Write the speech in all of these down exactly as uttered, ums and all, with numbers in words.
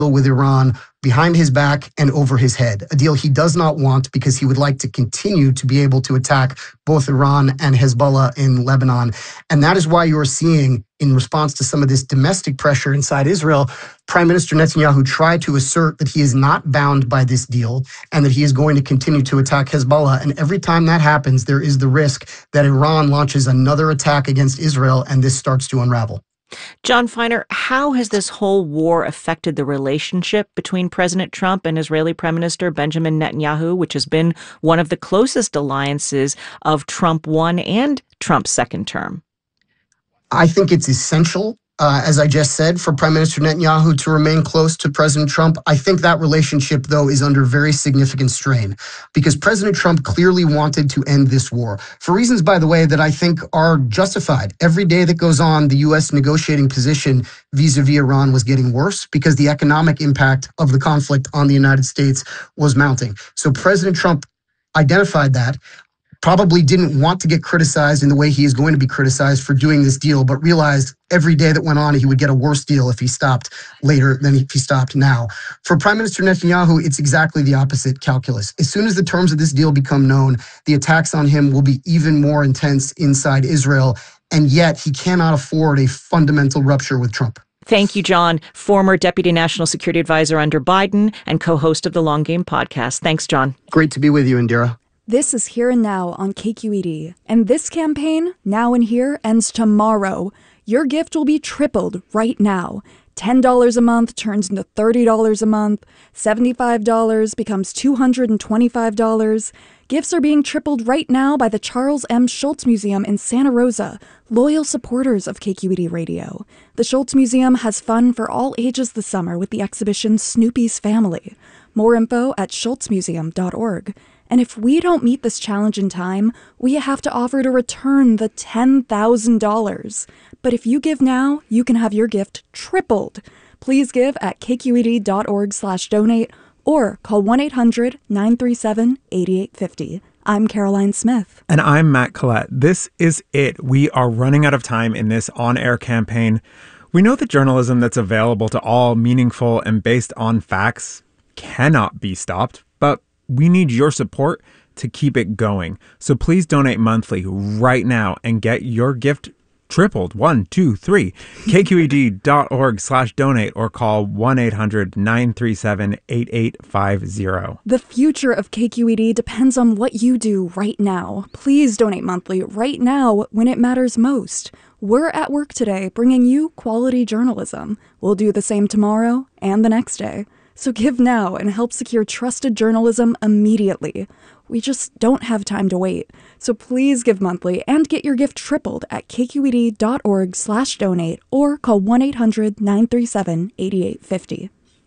with Iran behind his back and over his head, a deal he does not want because he would like to continue to be able to attack both Iran and Hezbollah in Lebanon. And that is why you are seeing, in response to some of this domestic pressure inside Israel, Prime Minister Netanyahu try to assert that he is not bound by this deal and that he is going to continue to attack Hezbollah. And every time that happens, there is the risk that Iran launches another attack against Israel and this starts to unravel. John Feiner, how has this whole war affected the relationship between President Trump and Israeli Prime Minister Benjamin Netanyahu, which has been one of the closest alliances of Trump one and Trump's second term? I think it's essential, uh, as I just said, for Prime Minister Netanyahu to remain close to President Trump. I think that relationship, though, is under very significant strain because President Trump clearly wanted to end this war for reasons, by the way, that I think are justified. Every day that goes on, the U S negotiating position vis-a-vis Iran was getting worse because the economic impact of the conflict on the United States was mounting. So President Trump identified that. Probably didn't want to get criticized in the way he is going to be criticized for doing this deal, but realized every day that went on, he would get a worse deal if he stopped later than if he stopped now. For Prime Minister Netanyahu, it's exactly the opposite calculus. As soon as the terms of this deal become known, the attacks on him will be even more intense inside Israel, and yet he cannot afford a fundamental rupture with Trump. Thank you, John, former Deputy National Security Advisor under Biden and co-host of the Long Game podcast. Thanks, John. Great to be with you, Indira. This is Here and Now on K Q E D, and this campaign, Now and Here, ends tomorrow. Your gift will be tripled right now. ten dollars a month turns into thirty dollars a month. seventy-five dollars becomes two hundred twenty-five dollars. Gifts are being tripled right now by the Charles M. Schulz Museum in Santa Rosa, loyal supporters of K Q E D Radio. The Schulz Museum has fun for all ages this summer with the exhibition Snoopy's Family. More info at schulz museum dot org. And if we don't meet this challenge in time, we have to offer to return the ten thousand dollars. But if you give now, you can have your gift tripled. Please give at k q e d dot org slash donate or call one eight hundred nine three seven eight eight five zero. I'm Caroline Smith. And I'm Matt Collette. This is it. We are running out of time in this on-air campaign. We know that journalism that's available to all, meaningful, and based on facts cannot be stopped, but we need your support to keep it going. So please donate monthly right now and get your gift tripled. One, two, three. k q e d dot org slash donate or call one eight hundred nine three seven eight eight five zero. The future of K Q E D depends on what you do right now. Please donate monthly right now when it matters most. We're at work today bringing you quality journalism. We'll do the same tomorrow and the next day. So give now and help secure trusted journalism immediately. We just don't have time to wait. So please give monthly and get your gift tripled at k q e d dot org slash donate or call one eight hundred nine three seven eight eight five zero.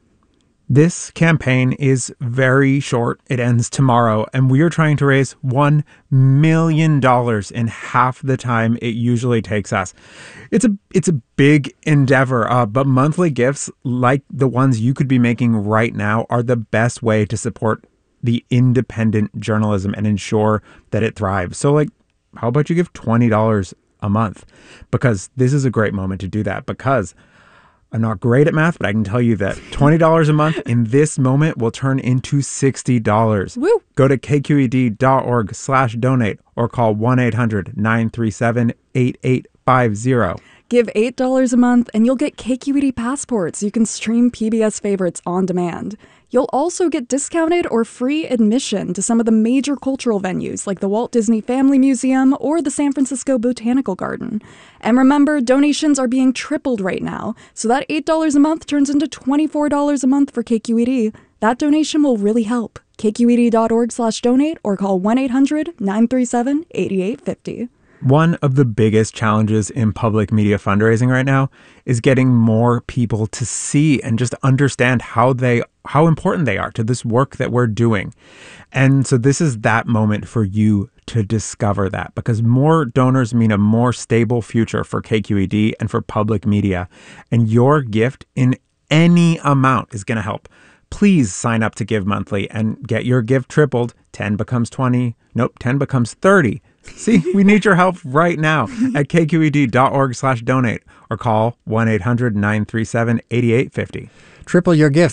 This campaign is very short. It ends tomorrow, and we are trying to raise one million dollars in half the time it usually takes us. It's a it's a big endeavor, uh, but monthly gifts like the ones you could be making right now are the best way to support the independent journalism and ensure that it thrives. So, like, how about you give twenty dollars a month? Because this is a great moment to do that, because I'm not great at math, but I can tell you that twenty dollars a month in this moment will turn into sixty dollars. Woo! Go to k q e d dot org slash donate or call one eight hundred nine three seven eight eight five zero. Give eight dollars a month and you'll get K Q E D passports. You can stream P B S favorites on demand. You'll also get discounted or free admission to some of the major cultural venues like the Walt Disney Family Museum or the San Francisco Botanical Garden. And remember, donations are being tripled right now, so that eight dollars a month turns into twenty-four dollars a month for K Q E D. That donation will really help. k q e d dot org slash donate or call one eight hundred nine three seven eight eight five zero. One of the biggest challenges in public media fundraising right now is getting more people to see and just understand how they how important they are to this work that we're doing. And so this is that moment for you to discover that, because more donors mean a more stable future for K Q E D and for public media. And your gift in any amount is going to help. Please sign up to Give Monthly and get your gift tripled. ten becomes twenty. Nope, ten becomes thirty. See, we need your help right now at k q e d dot org slash donate or call one eight hundred nine three seven eight eight five zero. Triple your gift